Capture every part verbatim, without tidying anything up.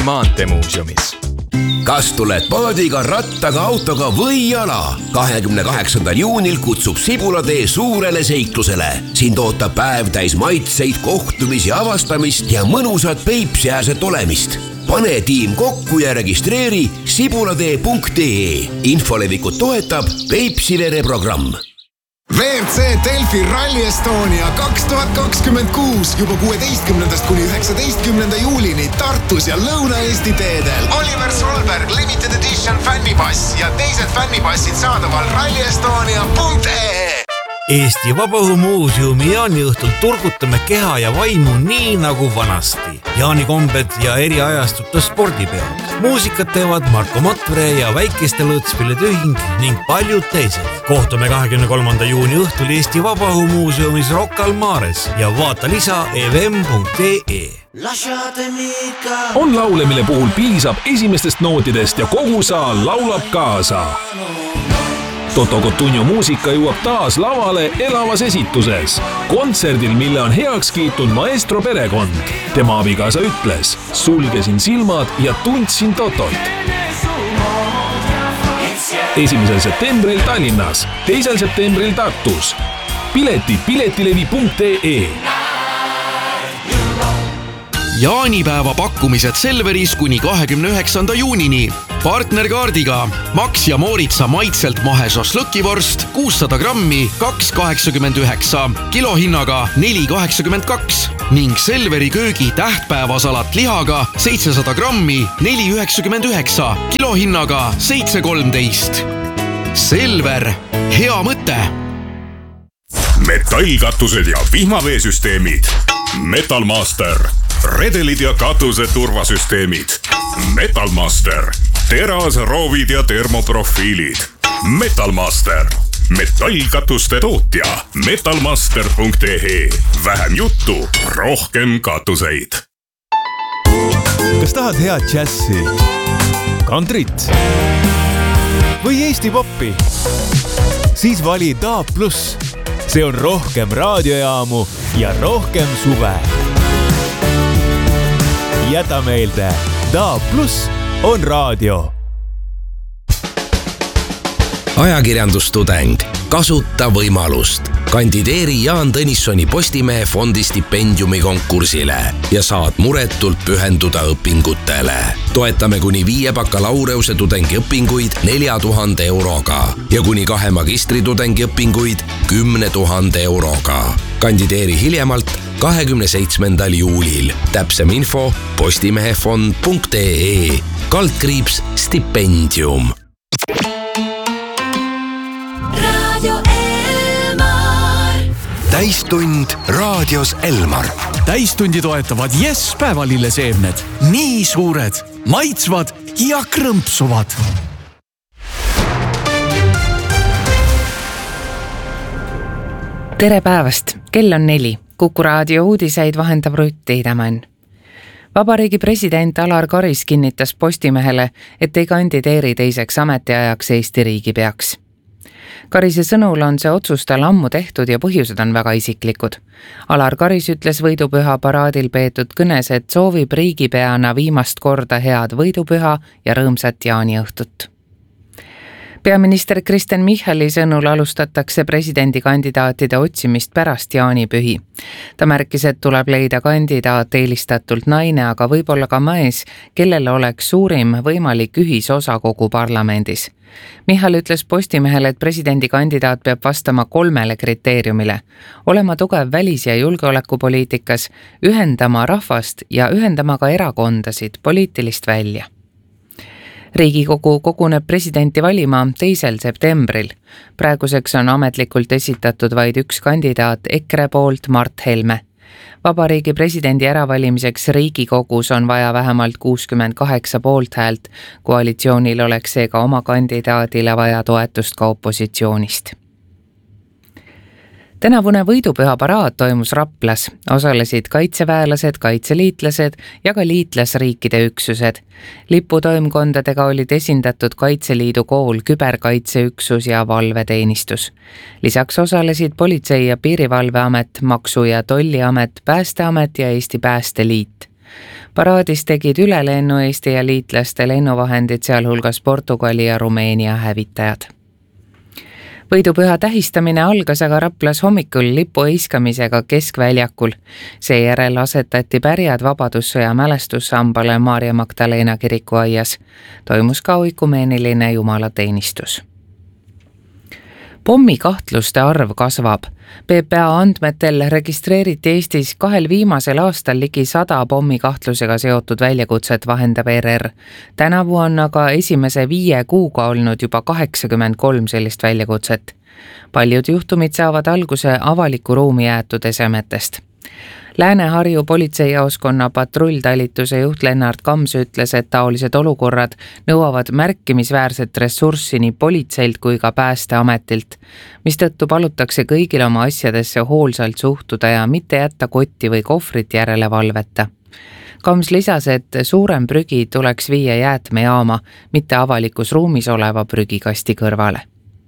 maanteemuuseumis. Kas tuled paadiga, rattaga, autoga või jala? kahekümne kaheksandal juunil kutsub Sibulatee suurele seiklusele. Sind ootab päev täis maitseid, kohtumisi, avastamist ja mõnusat Peipsiäärset olemist. Pane tiim kokku ja registreeri sibulatee punkt ee. Infolevikut toetab Peipsivere programm. V R C Delfi Rally Estonia kaks tuhat kakskümmend kuus juba kuueteistkümnendast kuni üheksateistkümnenda juulini Tartus ja Lõuna-Eesti teedel. Oliver Solberg Limited Edition fännipass ja teised fännipassid saadaval rally estonia punkt ee. Eesti Vabaõhumuuseumi jaaniõhtul turgutame keha ja vaimu nii nagu vanasti. Jaanikombed ja eri ajastute spordipeod. Muusikat teevad Marko Matvere ja Väikeste Lõõtspillide Ühing ning paljud teised. Kohtume kahekümne kolmanda juuni õhtul Eesti Vabaõhumuuseumis Rocca al Mares ja vaata lisa e v m punkt ee. On laule, mille puhul piisab esimestest nootidest ja kogu saal laulab kaasa. Toto Cotugno muusika jõuab taas lavale elavas esituses. Kontserdil, mille on heaks kiitnud maestro perekond. Tema abikaasa ütles, sulgesin silmad ja tundsin Totot. esimesel septembril Tallinnas, teisel septembril Tartus. Pileti piletilevi punkt ee. Jaanipäeva pakkumised Selveris kuni kahekümne üheksanda juunini. Partnerkaardiga Max ja Mooritsa maitselt mahe šašlõkivorst kuussada grammi kaks kaheksakümmend üheksa, kilohinnaga neli kaheksakümmend kaks ning Selveri köögi tähtpäevasalat lihaga seitsesada grammi neli üheksakümmend üheksa, kilohinnaga seitse kolmteist. Selver, hea mõte! Metallkatused ja vihmaveesüsteemid. Metalmaster. Redelid ja katuse turvasüsteemid. Metalmaster. Teras, roovid ja termoprofiilid. Metalmaster. Metallkatuste tootja. metalmaster punkt ee. Vähem juttu, rohkem katuseid. Kas tahad head džässi, kantrit või Eesti poppi? Siis vali D A B plus. See on rohkem raadiojaamu ja rohkem suve. Jäta meelde, D A B plus on raadio. Ajakirjandustudeng, kasuta võimalust. Kandideeri Jaan Tõnissoni Postimehe fondi stipendiumi konkursile ja saad muretult pühenduda õpingutele. Toetame kuni viie bakalaureuse tudengiõpinguid nelja tuhande euroga ja kuni kahe magistritudengi õpinguid kümne tuhande euroga. Kandideeri hiljemalt kahekümne seitsmendal juulil. Täpsem info postimehefond punkt ee. Kaldkriips stipendium. Täistund raadios Elmar. Täistundi toetavad Yes päevalilleseemned. Nii suured, maitsvad ja krõmpsuvad. Tere päevast, kell on neli. Kuku raadio uudiseid vahendab Rutt Tiidemann. Vabariigi president Alar Karis kinnitas Postimehele, et ei kandideeri teiseks ametiajaks Eesti riigipeaks. Karise sõnul on see otsus tal ammu tehtud ja põhjused on väga isiklikud. Alar Karis ütles võidupüha paraadil peetud kõnes, et soovib riigipeana viimast korda head võidupüha ja rõõmsat jaaniõhtut. Peaminister Kristen Michali sõnul alustatakse presidendikandidaatide otsimist pärast jaanipühi. Ta märkis, et tuleb leida kandidaat eelistatult naine, aga võib-olla ka mees, kellele oleks suurim võimalik ühisosa kogu parlamendis. Michal ütles Postimehele, et presidendikandidaat peab vastama kolmele kriteeriumile. Olema tugev välis- ja julgeolekupoliitikas, ühendama rahvast ja ühendama ka erakondasid poliitilist välja. Riigikogu koguneb presidenti valima teisel septembril. Praeguseks on ametlikult esitatud vaid üks kandidaat EKRE poolt Mart Helme. Vabariigi presidendi äravalimiseks Riigikogus on vaja vähemalt kuuskümmend kaheksa poolthäält. Koalitsioonil oleks seega oma kandidaadile vaja toetust ka opositsioonist. Tänavune võidupüha paraad toimus Raplas. Osalesid kaitseväelased, kaitseliitlased ja ka liitlasriikide üksused. Liputoimkondadega olid esindatud Kaitseliidu kool, küberkaitseüksus ja valveteenistus. Lisaks osalesid Politsei- ja Piirivalveamet, Maksu- ja Tolliamet, Päästeamet ja Eesti Päästeliit. Paraadis tegid ülelennu Eesti ja liitlaste lennuvahendid, sealhulgas Portugali ja Rumeenia hävitajad. Võidupüha tähistamine algas aga Raplas hommikul lipu heiskamisega Keskväljakul. Seejärel asetati pärjad Vabadussõja mälestussambale Maarja Magdalena kirikuaias. Toimus ka oikumeeniline jumalateenistus. Pommikahtluste arv kasvab. P P A andmetel registreeriti Eestis kahel viimasel aastal ligi sada pommikahtlusega seotud väljakutset, vahendab R R. Tänavu on aga esimese viie kuuga olnud juba kaheksakümmend kolm sellist väljakutset. Paljud juhtumid saavad alguse avaliku ruumi jäetud esemetest. Lääne-Harju politseijaoskonna patrulltalituse juht Lennart Kams ütles, et taolised olukorrad nõuavad märkimisväärset ressurssi nii politseilt kui ka päästeametilt, mistõttu palutakse kõigil oma asjadesse hoolsalt suhtuda ja mitte jätta kotti või kohvrit järelevalveta. Kams lisas, et suurem prügi tuleks viia jäätmejaama, mitte avalikus ruumis oleva prügikasti kõrvale.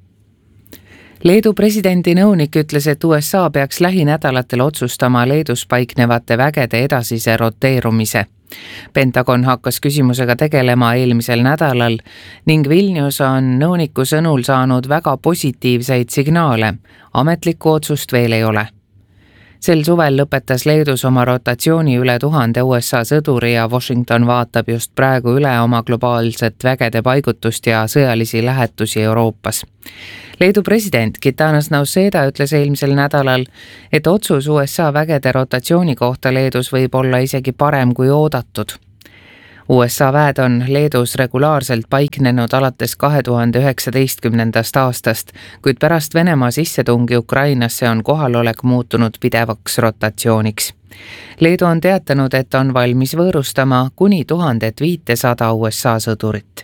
Leedu presidendi nõunik ütles, et U S A peaks lähinädalatel otsustama Leedus paiknevate vägede edasise roteerumise. Pentagon hakkas küsimusega tegelema eelmisel nädalal ning Vilnius on nõuniku sõnul saanud väga positiivseid signaale. Ametlikku otsust veel ei ole. Sel suvel lõpetas Leedus oma rotatsiooni üle tuhande U S A sõduri ja Washington vaatab just praegu üle oma globaalset vägede paigutust ja sõjalisi lähetusi Euroopas. Leedu president Gitanas Nausėda ütles eelmisel nädalal, et otsus U S A vägede rotatsiooni kohta Leedus võib olla isegi parem kui oodatud. U S A väed on Leedus regulaarselt paiknenud alates kahe tuhande üheksateistkümnendast aastast, kuid pärast Venemaa sissetungi Ukrainasse on kohalolek muutunud pidevaks rotatsiooniks. Leedu on teatanud, et on valmis võõrustama kuni tuhandet viitesada U S A sõdurit.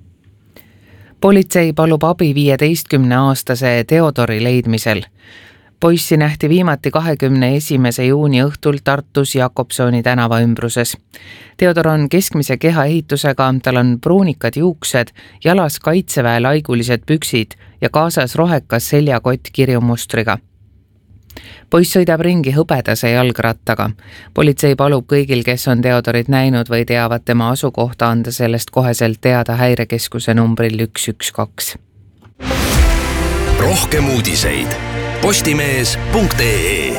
Politsei palub abi viieteistkümne aastase Teodori leidmisel. Poissi nähti viimati kahekümne esimese juuni õhtul Tartus Jakobsoni tänava ümbruses. Teodor on keskmise keha ehitusega, tal on pruunikad juuksed, jalas kaitseväe laigulised püksid ja kaasas rohekas seljakott kirjumustriga. Poiss sõidab ringi hõbedase jalgrattaga. Politsei palub kõigil, kes on Teodorit näinud või teavad tema asukohta, anda sellest koheselt teada häirekeskuse numbril üks üks kaks. Rohkem uudiseid postimees punkt ee.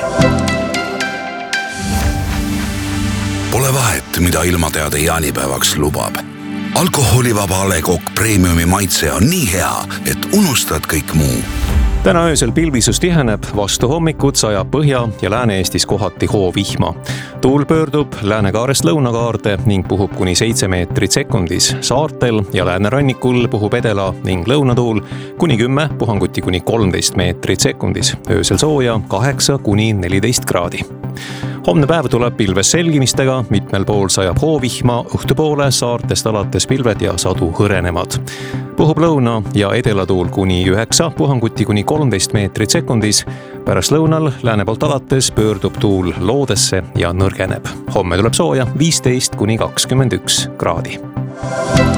Pole vahet, mida ilmateade jaanipäevaks lubab. Alkoholivaba A Le Coq Premiumi maitse on nii hea, et unustad kõik muu. Täna öösel pilvisus tiheneb, vastu hommikut sajab Põhja- ja Lääne-Eestis kohati hoovihma. Tuul pöördub läänekaarest lõunakaarde ning puhub kuni seitse meetrit sekundis. Saartel ja läänerannikul puhub edela ning lõunatuul kuni kümme, puhanguti kuni kolmteist meetrit sekundis. Öösel sooja kaheksa kuni neliteist kraadi. Homne päev tuleb pilves selgimistega, mitmel pool sajab hoovihma, õhtupoole saartest alates pilved ja sadu hõrenemad. Puhub lõuna ja edelatuul kuni üheksa, puhanguti kuni kolmteist meetrit sekundis. Pärast lõunal lääne poolt alates pöördub tuul loodesse ja nõrgeneb. Homme tuleb sooja viisteist kuni kakskümmend üks kraadi.